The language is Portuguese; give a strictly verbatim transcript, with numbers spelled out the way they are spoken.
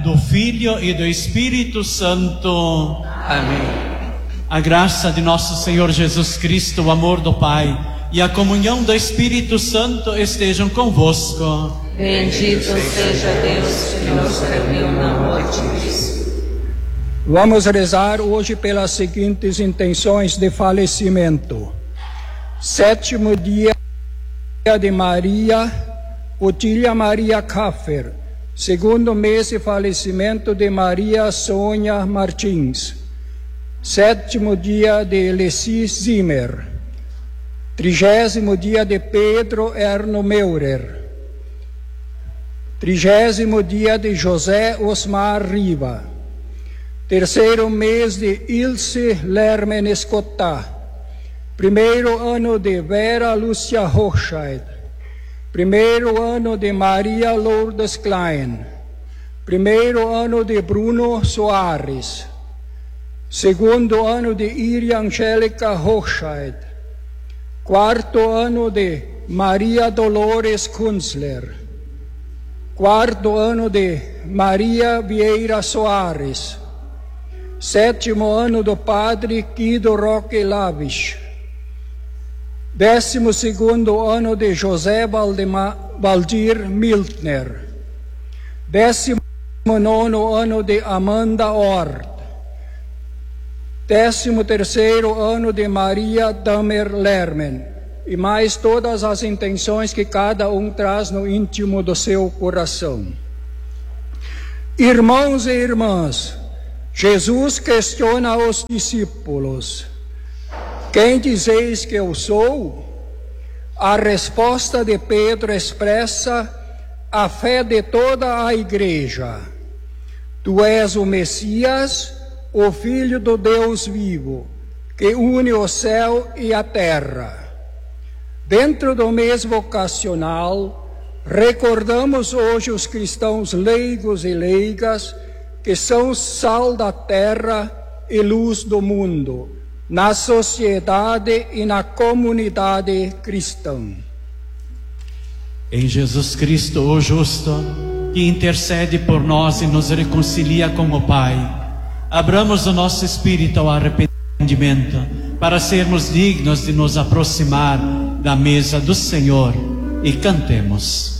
do Filho e do Espírito Santo. Amém. A graça de nosso Senhor Jesus Cristo, o amor do Pai e a comunhão do Espírito Santo estejam convosco. Bendito seja Deus que nos reuniu na morte de Cristo. Vamos rezar hoje pelas seguintes intenções de falecimento. Sétimo dia de Maria, Otília Maria Kaffer. Segundo mês de falecimento de Maria Sônia Martins. Sétimo dia de Elessi Zimmer. Trigésimo dia de Pedro Erno Meurer. Trigésimo dia de José Osmar Riva. Terceiro mês de Ilse Lermen Escotá. Primeiro ano de Vera Lúcia Hochscheid. Primeiro ano de Maria Lourdes Klein. Primeiro ano de Bruno Soares. Segundo ano de Iria Angélica Hochscheid. Quarto ano de Maria Dolores Kunzler. Quarto ano de Maria Vieira Soares. Sétimo ano do Padre Guido Roque Lavish. Décimo segundo ano de José Valdemar, Valdir Miltner. Décimo nono ano de Amanda Ort. Décimo terceiro ano de Maria Damer Lermen. E mais todas as intenções que cada um traz no íntimo do seu coração. Irmãos e irmãs, Jesus questiona os discípulos: quem dizeis que eu sou? A resposta de Pedro expressa a fé de toda a igreja. Tu és o Messias, o Filho do Deus vivo, que une o céu e a terra. Dentro do mês vocacional, recordamos hoje os cristãos leigos e leigas, que são sal da terra e luz do mundo, na sociedade e na comunidade cristã. Em Jesus Cristo, o justo, que intercede por nós e nos reconcilia com o Pai, abramos o nosso espírito ao arrependimento, para sermos dignos de nos aproximar da mesa do Senhor, e cantemos.